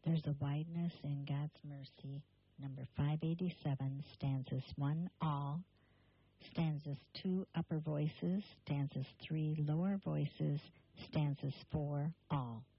There's a wideness in God's mercy. Number 587, stanzas 1, all. Stanzas 2, upper voices. Stanzas 3, lower voices. Stanzas 4, all.